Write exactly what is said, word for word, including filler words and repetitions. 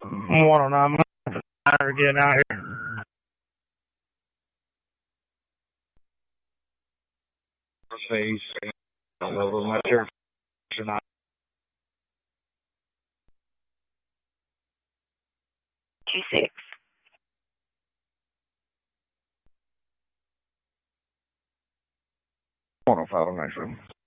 One oh nine are getting out here. Face. I don't know if my church or not. Two six. one oh five on next room.